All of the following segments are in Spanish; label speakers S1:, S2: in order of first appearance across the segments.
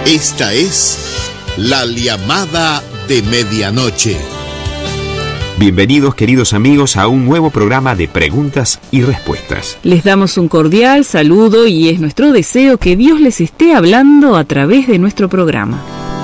S1: Esta es la llamada de medianoche.
S2: Bienvenidos, queridos amigos, a un nuevo programa de preguntas y respuestas.
S3: Les damos un cordial saludo y es nuestro deseo que Dios les esté hablando a través de nuestro programa.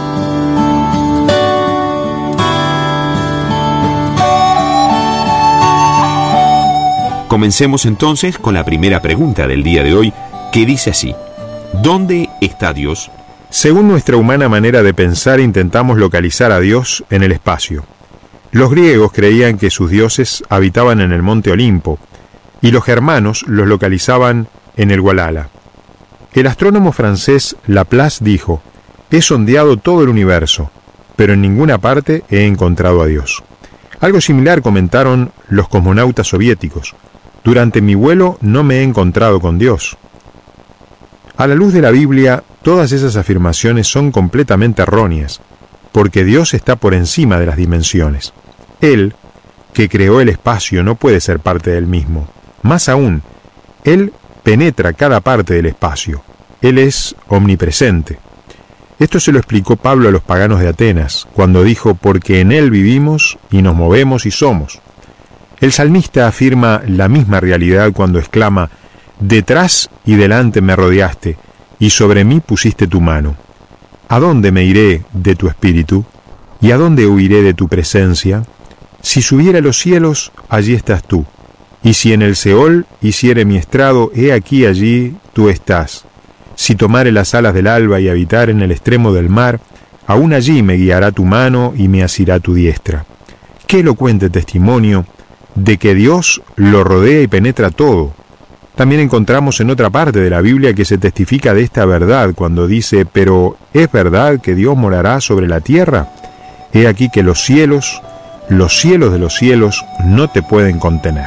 S2: Comencemos entonces con la primera pregunta del día de hoy, que dice así: ¿dónde está Dios?
S4: Según nuestra humana manera de pensar, intentamos localizar a Dios en el espacio. Los griegos creían que sus dioses habitaban en el monte Olimpo, y los germanos los localizaban en el Walhalla. El astrónomo francés Laplace dijo: «He sondeado todo el universo, pero en ninguna parte he encontrado a Dios». Algo similar comentaron los cosmonautas soviéticos: «Durante mi vuelo no me he encontrado con Dios». A la luz de la Biblia, todas esas afirmaciones son completamente erróneas, porque Dios está por encima de las dimensiones. Él, que creó el espacio, no puede ser parte del mismo. Más aún, Él penetra cada parte del espacio. Él es omnipresente. Esto se lo explicó Pablo a los paganos de Atenas, cuando dijo: «Porque en Él vivimos y nos movemos y somos». El salmista afirma la misma realidad cuando exclama: «Detrás y delante me rodeaste, y sobre mí pusiste tu mano. ¿A dónde me iré de tu espíritu? ¿Y a dónde huiré de tu presencia? Si subiera a los cielos, allí estás tú. Y si en el Seol hiciere mi estrado, he aquí allí tú estás. Si tomare las alas del alba y habitar en el extremo del mar, aún allí me guiará tu mano y me asirá tu diestra». Qué elocuente testimonio de que Dios lo rodea y penetra todo. También encontramos en otra parte de la Biblia que se testifica de esta verdad cuando dice: «Pero ¿es verdad que Dios morará sobre la tierra? He aquí que los cielos de los cielos no te pueden contener».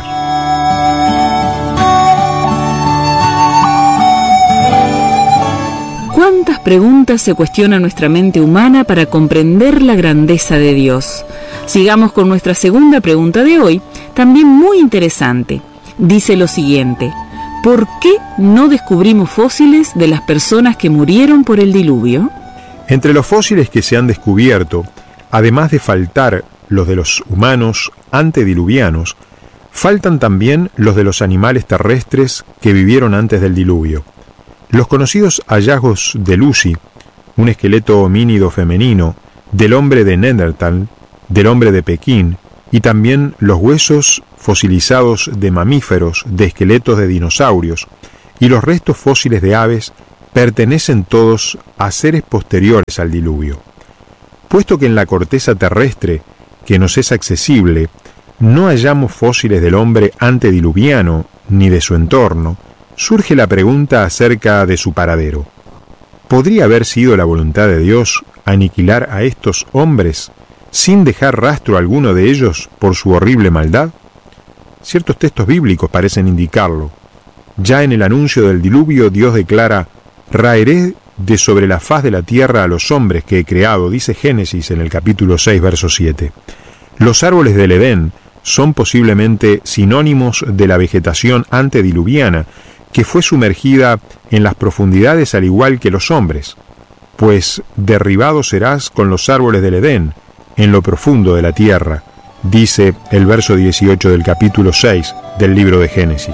S3: ¿Cuántas preguntas se cuestiona nuestra mente humana para comprender la grandeza de Dios? Sigamos con nuestra segunda pregunta de hoy, también muy interesante. Dice lo siguiente: ¿por qué no descubrimos fósiles de las personas que murieron por el diluvio?
S4: Entre los fósiles que se han descubierto, además de faltar los de los humanos antediluvianos, faltan también los de los animales terrestres que vivieron antes del diluvio. Los conocidos hallazgos de Lucy, un esqueleto homínido femenino, del hombre de Neandertal, del hombre de Pekín, y también los huesos fosilizados de mamíferos, de esqueletos de dinosaurios, y los restos fósiles de aves, pertenecen todos a seres posteriores al diluvio. Puesto que en la corteza terrestre, que nos es accesible, no hallamos fósiles del hombre antediluviano ni de su entorno, surge la pregunta acerca de su paradero. ¿Podría haber sido la voluntad de Dios aniquilar a estos hombres sin dejar rastro alguno de ellos por su horrible maldad? Ciertos textos bíblicos parecen indicarlo. Ya en el anuncio del diluvio, Dios declara: «Raeré de sobre la faz de la tierra a los hombres que he creado», dice Génesis en el capítulo 6, verso 7. Los árboles del Edén son posiblemente sinónimos de la vegetación antediluviana, que fue sumergida en las profundidades al igual que los hombres. «Pues derribado serás con los árboles del Edén, en lo profundo de la tierra», dice el verso 18 del capítulo 6 del libro de Génesis.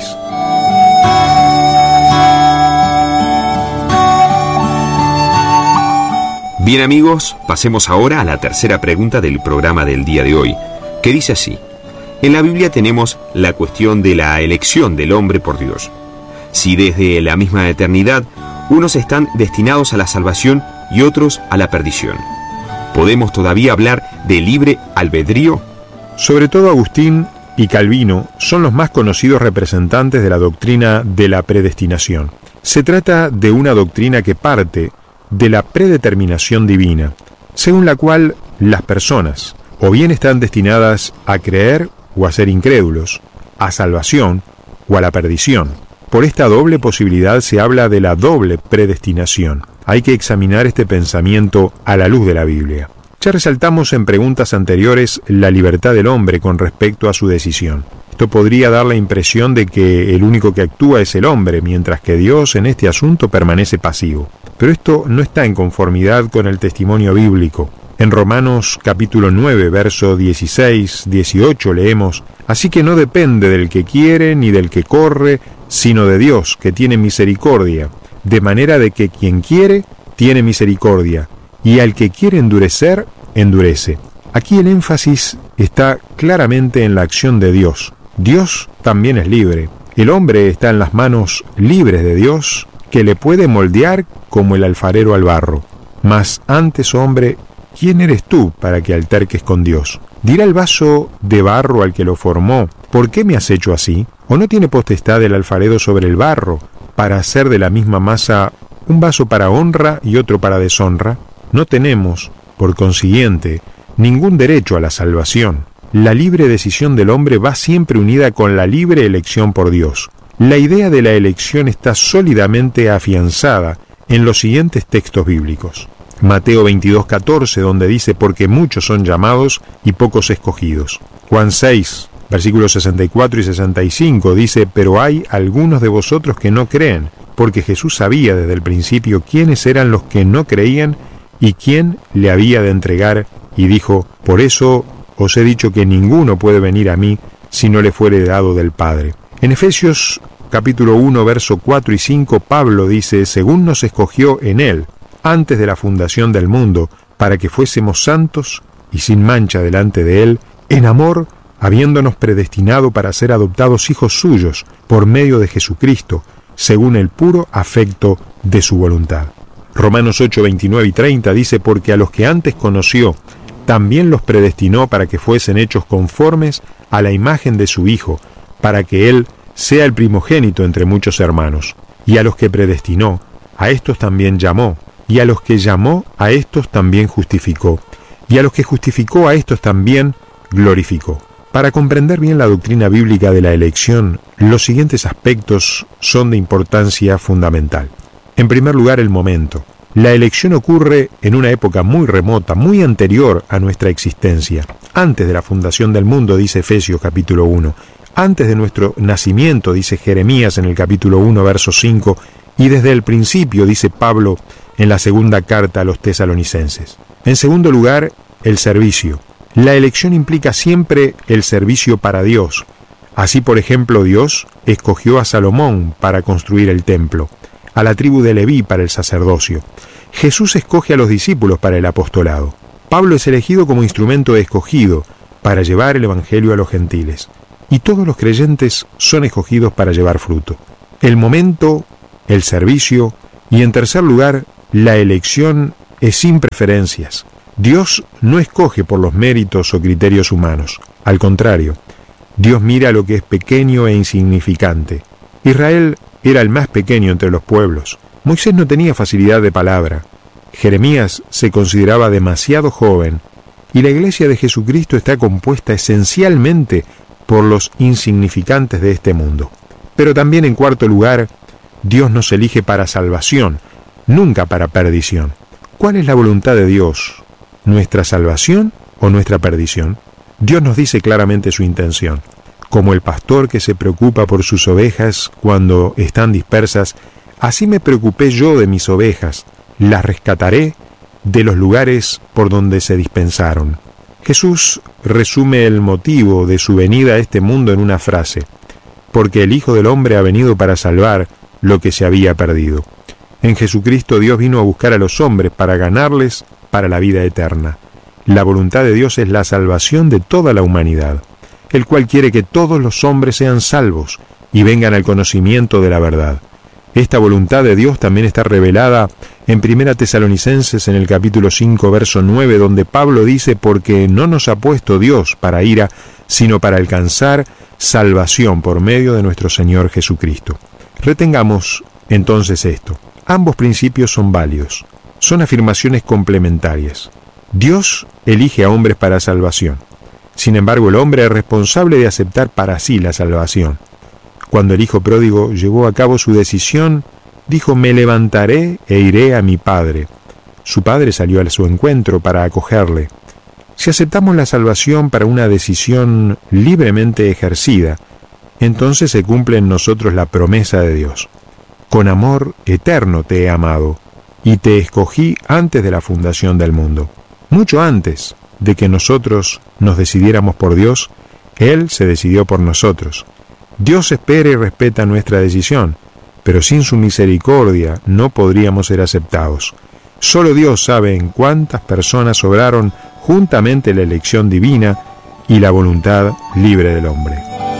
S2: Bien, amigos, pasemos ahora a la tercera pregunta del programa del día de hoy, que dice así: en la Biblia tenemos la cuestión de la elección del hombre por Dios. Si desde la misma eternidad unos están destinados a la salvación y otros a la perdición, ¿podemos todavía hablar de libre albedrío?
S4: Sobre todo Agustín y Calvino son los más conocidos representantes de la doctrina de la predestinación. Se trata de una doctrina que parte de la predeterminación divina, según la cual las personas o bien están destinadas a creer o a ser incrédulos, a salvación o a la perdición. Por esta doble posibilidad se habla de la doble predestinación. Hay que examinar este pensamiento a la luz de la Biblia. Ya resaltamos en preguntas anteriores la libertad del hombre con respecto a su decisión. Esto podría dar la impresión de que el único que actúa es el hombre, mientras que Dios en este asunto permanece pasivo. Pero esto no está en conformidad con el testimonio bíblico. En Romanos capítulo 9, verso 16-18 leemos: «Así que no depende del que quiere ni del que corre, sino de Dios, que tiene misericordia, de manera de que quien quiere, tiene misericordia, y al que quiere endurecer, endurece». Aquí el énfasis está claramente en la acción de Dios. Dios también es libre. El hombre está en las manos libres de Dios, que le puede moldear como el alfarero al barro. Mas antes, hombre, ¿quién eres tú para que alterques con Dios? ¿Dirá el vaso de barro al que lo formó: ¿por qué me has hecho así? ¿O no tiene potestad el alfarero sobre el barro para hacer de la misma masa un vaso para honra y otro para deshonra? No tenemos, por consiguiente, ningún derecho a la salvación. La libre decisión del hombre va siempre unida con la libre elección por Dios. La idea de la elección está sólidamente afianzada en los siguientes textos bíblicos. Mateo 22:14, donde dice: «Porque muchos son llamados y pocos escogidos». Juan 6, versículos 64 y 65, dice: «Pero hay algunos de vosotros que no creen», porque Jesús sabía desde el principio quiénes eran los que no creían y quién le había de entregar, y dijo: «Por eso os he dicho que ninguno puede venir a mí si no le fuere dado del Padre». En Efesios capítulo 1, verso 4 y 5, Pablo dice: «Según nos escogió en Él, antes de la fundación del mundo, para que fuésemos santos y sin mancha delante de Él, en amor, habiéndonos predestinado para ser adoptados hijos suyos por medio de Jesucristo, según el puro afecto de su voluntad». Romanos 8, 29 y 30 dice: «Porque a los que antes conoció, también los predestinó para que fuesen hechos conformes a la imagen de su Hijo, para que Él sea el primogénito entre muchos hermanos. Y a los que predestinó, a estos también llamó, y a los que llamó, a estos también justificó, y a los que justificó, a estos también glorificó». Para comprender bien la doctrina bíblica de la elección, los siguientes aspectos son de importancia fundamental. En primer lugar, el momento. La elección ocurre en una época muy remota, muy anterior a nuestra existencia. Antes de la fundación del mundo, dice Efesios capítulo 1. Antes de nuestro nacimiento, dice Jeremías en el capítulo 1, verso 5. Y desde el principio, dice Pablo en la segunda carta a los tesalonicenses. En segundo lugar, el servicio. La elección implica siempre el servicio para Dios. Así, por ejemplo, Dios escogió a Salomón para construir el templo, a la tribu de Leví para el sacerdocio. Jesús escoge a los discípulos para el apostolado. Pablo es elegido como instrumento escogido para llevar el evangelio a los gentiles. Y todos los creyentes son escogidos para llevar fruto. El momento, el servicio y, en tercer lugar, la elección es sin preferencias. Dios no escoge por los méritos o criterios humanos. Al contrario, Dios mira lo que es pequeño e insignificante. Israel era el más pequeño entre los pueblos. Moisés no tenía facilidad de palabra. Jeremías se consideraba demasiado joven. Y la iglesia de Jesucristo está compuesta esencialmente por los insignificantes de este mundo. Pero también, en cuarto lugar, Dios nos elige para salvación, nunca para perdición. ¿Cuál es la voluntad de Dios? ¿Nuestra salvación o nuestra perdición? Dios nos dice claramente su intención. Como el pastor que se preocupa por sus ovejas cuando están dispersas, así me preocupé yo de mis ovejas, las rescataré de los lugares por donde se dispensaron. Jesús resume el motivo de su venida a este mundo en una frase: porque el Hijo del Hombre ha venido para salvar lo que se había perdido. En Jesucristo Dios vino a buscar a los hombres para ganarles para la vida eterna. La voluntad de Dios es la salvación de toda la humanidad, el cual quiere que todos los hombres sean salvos y vengan al conocimiento de la verdad. Esta voluntad de Dios también está revelada en 1 Tesalonicenses en el capítulo 5, verso 9, donde Pablo dice: porque no nos ha puesto Dios para ira, sino para alcanzar salvación por medio de nuestro Señor Jesucristo. Retengamos entonces esto. Ambos principios son válidos. Son afirmaciones complementarias. Dios elige a hombres para salvación. Sin embargo, el hombre es responsable de aceptar para sí la salvación. Cuando el hijo pródigo llevó a cabo su decisión, dijo: me levantaré e iré a mi padre. Su padre salió a su encuentro para acogerle. Si aceptamos la salvación para una decisión libremente ejercida, entonces se cumple en nosotros la promesa de Dios. Con amor eterno te he amado, y te escogí antes de la fundación del mundo. Mucho antes de que nosotros nos decidiéramos por Dios, Él se decidió por nosotros. Dios espera y respeta nuestra decisión, pero sin su misericordia no podríamos ser aceptados. Solo Dios sabe en cuántas personas obraron juntamente la elección divina y la voluntad libre del hombre.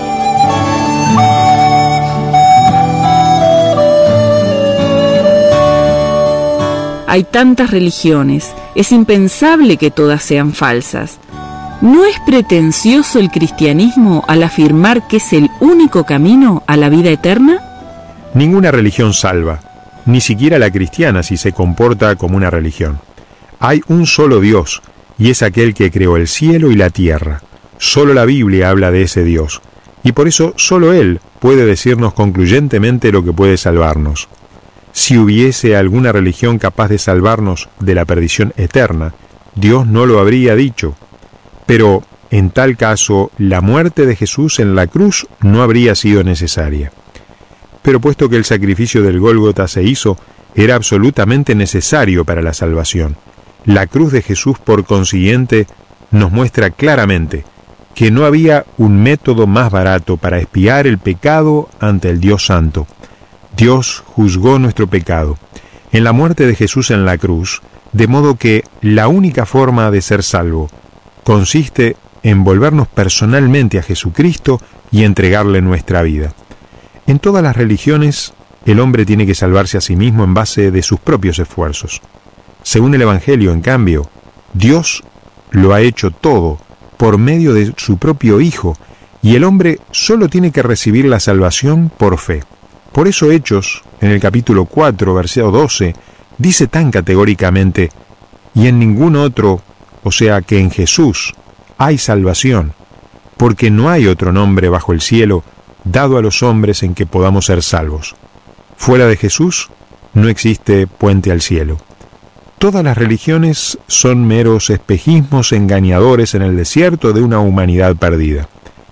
S3: Hay tantas religiones, es impensable que todas sean falsas. ¿No es pretencioso el cristianismo al afirmar que es el único camino a la vida eterna?
S4: Ninguna religión salva, ni siquiera la cristiana si se comporta como una religión. Hay un solo Dios, y es aquel que creó el cielo y la tierra. Solo la Biblia habla de ese Dios, y por eso solo Él puede decirnos concluyentemente lo que puede salvarnos. Si hubiese alguna religión capaz de salvarnos de la perdición eterna, Dios no lo habría dicho. Pero, en tal caso, la muerte de Jesús en la cruz no habría sido necesaria. Pero puesto que el sacrificio del Gólgota se hizo, era absolutamente necesario para la salvación. La cruz de Jesús, por consiguiente, nos muestra claramente que no había un método más barato para expiar el pecado ante el Dios Santo. Dios juzgó nuestro pecado en la muerte de Jesús en la cruz, de modo que la única forma de ser salvo consiste en volvernos personalmente a Jesucristo y entregarle nuestra vida. En todas las religiones, el hombre tiene que salvarse a sí mismo en base de sus propios esfuerzos. Según el Evangelio, en cambio, Dios lo ha hecho todo por medio de su propio Hijo, y el hombre solo tiene que recibir la salvación por fe. Por eso Hechos, en el capítulo 4, versículo 12, dice tan categóricamente: y en ningún otro, o sea que en Jesús, hay salvación, porque no hay otro nombre bajo el cielo dado a los hombres en que podamos ser salvos. Fuera de Jesús no existe puente al cielo. Todas las religiones son meros espejismos engañadores en el desierto de una humanidad perdida.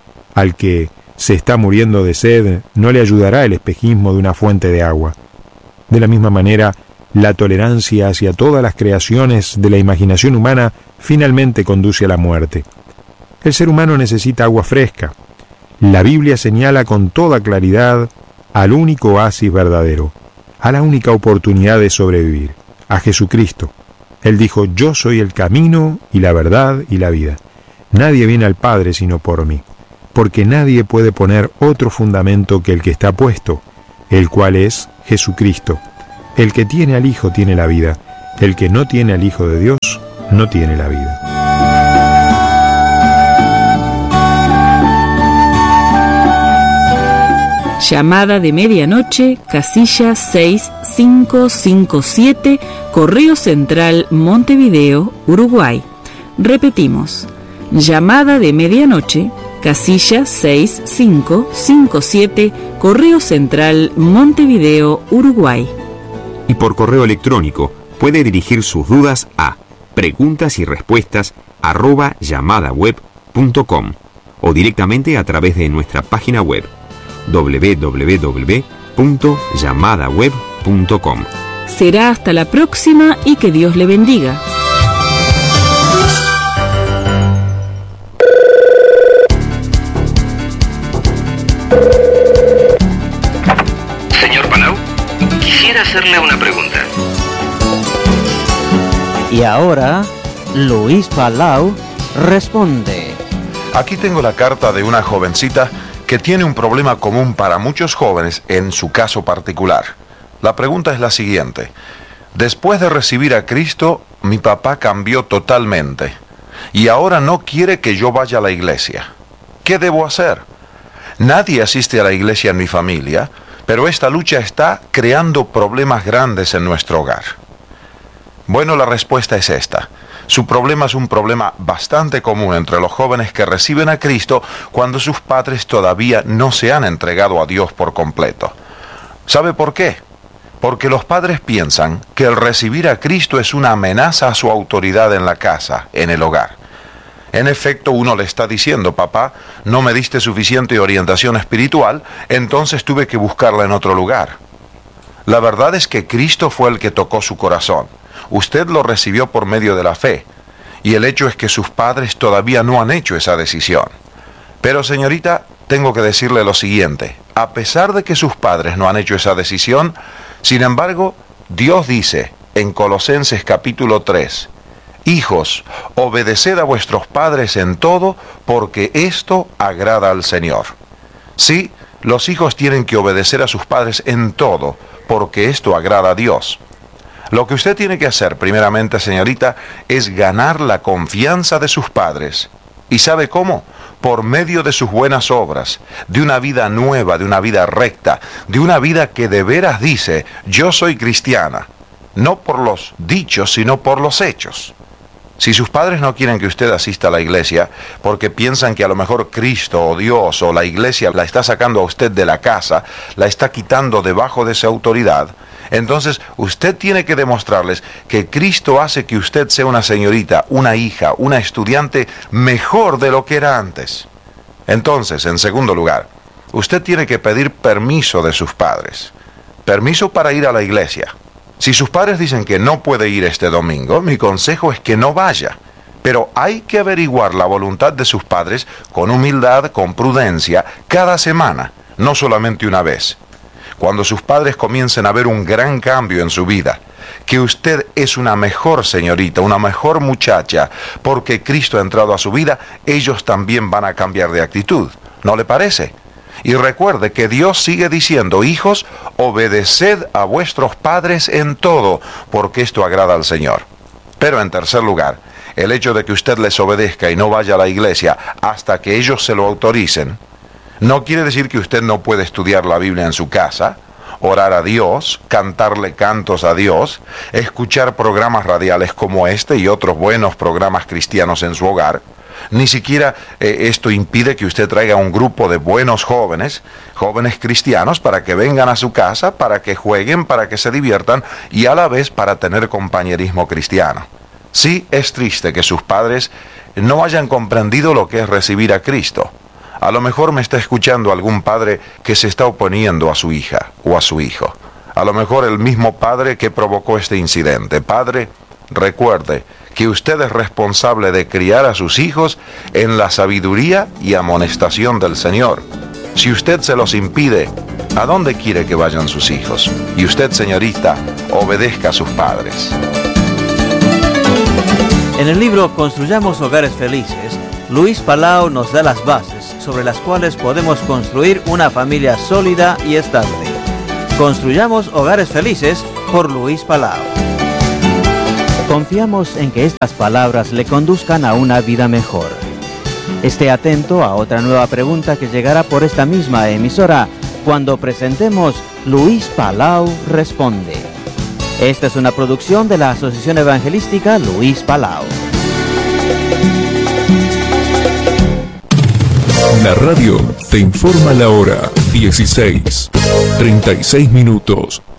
S4: Al que se está muriendo de sed no le ayudará el espejismo de una fuente de agua. De la misma manera, la tolerancia hacia todas las creaciones de la imaginación humana finalmente conduce a la muerte. El ser humano necesita agua fresca. La Biblia señala con toda claridad al único oasis verdadero, a la única oportunidad de sobrevivir, a Jesucristo. Él dijo: yo soy el camino y la verdad y la vida. Nadie viene al Padre sino por mí, porque nadie puede poner otro fundamento que el que está puesto, el cual es Jesucristo. El que tiene al Hijo tiene la vida, el que no tiene al Hijo de Dios no tiene la vida.
S3: Llamada de medianoche, casilla 6557, Correo Central, Montevideo, Uruguay. Repetimos, llamada de medianoche, casilla 6557, Correo Central, Montevideo, Uruguay.
S2: Y por correo electrónico puede dirigir sus dudas a preguntasyrrespuestas@llamadaweb.com o directamente a través de nuestra página web www.llamadaweb.com.
S3: Será hasta la próxima y que Dios le bendiga.
S5: Señor Palau, quisiera hacerle una pregunta.
S6: Y ahora, Luis Palau responde.
S7: Aquí tengo la carta de una jovencita que tiene un problema común para muchos jóvenes en su caso particular. La pregunta es la siguiente: después de recibir a Cristo, mi papá cambió totalmente y ahora no quiere que yo vaya a la iglesia. ¿Qué debo hacer? Nadie asiste a la iglesia en mi familia, pero esta lucha está creando problemas grandes en nuestro hogar. Bueno, la respuesta es esta. Su problema es un problema bastante común entre los jóvenes que reciben a Cristo cuando sus padres todavía no se han entregado a Dios por completo. ¿Sabe por qué? Porque los padres piensan que el recibir a Cristo es una amenaza a su autoridad en la casa, en el hogar. En efecto, uno le está diciendo: papá, no me diste suficiente orientación espiritual, entonces tuve que buscarla en otro lugar. La verdad es que Cristo fue el que tocó su corazón. Usted lo recibió por medio de la fe. Y el hecho es que sus padres todavía no han hecho esa decisión. Pero, señorita, tengo que decirle lo siguiente: a pesar de que sus padres no han hecho esa decisión, sin embargo, Dios dice en Colosenses capítulo 3, hijos, obedeced a vuestros padres en todo, porque esto agrada al Señor. Sí, los hijos tienen que obedecer a sus padres en todo, porque esto agrada a Dios. Lo que usted tiene que hacer, primeramente, señorita, es ganar la confianza de sus padres. ¿Y sabe cómo? Por medio de sus buenas obras, de una vida nueva, de una vida recta, de una vida que de veras dice: yo soy cristiana. No por los dichos, sino por los hechos. Si sus padres no quieren que usted asista a la iglesia porque piensan que a lo mejor Cristo o Dios o la iglesia la está sacando a usted de la casa, la está quitando debajo de su autoridad, entonces usted tiene que demostrarles que Cristo hace que usted sea una señorita, una hija, una estudiante mejor de lo que era antes. Entonces, en segundo lugar, usted tiene que pedir permiso de sus padres. Permiso para ir a la iglesia. Si sus padres dicen que no puede ir este domingo, mi consejo es que no vaya. Pero hay que averiguar la voluntad de sus padres con humildad, con prudencia, cada semana, no solamente una vez. Cuando sus padres comiencen a ver un gran cambio en su vida, que usted es una mejor señorita, una mejor muchacha, porque Cristo ha entrado a su vida, ellos también van a cambiar de actitud. ¿No le parece? Y recuerde que Dios sigue diciendo: hijos, obedeced a vuestros padres en todo, porque esto agrada al Señor. Pero en tercer lugar, el hecho de que usted les obedezca y no vaya a la iglesia hasta que ellos se lo autoricen, no quiere decir que usted no puede estudiar la Biblia en su casa, orar a Dios, cantarle cantos a Dios, escuchar programas radiales como este y otros buenos programas cristianos en su hogar. Ni siquiera esto impide que usted traiga un grupo de buenos jóvenes cristianos, para que vengan a su casa, para que jueguen, para que se diviertan y a la vez para tener compañerismo cristiano. Sí, es triste que sus padres no hayan comprendido lo que es recibir a Cristo. A lo mejor me está escuchando algún padre que se está oponiendo a su hija o a su hijo. A lo mejor el mismo padre que provocó este incidente. Padre, recuerde que usted es responsable de criar a sus hijos en la sabiduría y amonestación del Señor. Si usted se los impide, ¿a dónde quiere que vayan sus hijos? Y usted, señorita, obedezca a sus padres.
S6: En el libro Construyamos Hogares Felices, Luis Palau nos da las bases sobre las cuales podemos construir una familia sólida y estable. Construyamos Hogares Felices por Luis Palau. Confiamos en que estas palabras le conduzcan a una vida mejor. Esté atento a otra nueva pregunta que llegará por esta misma emisora cuando presentemos Luis Palau Responde. Esta es una producción de la Asociación Evangelística Luis Palau.
S8: La radio te informa la hora 16:36.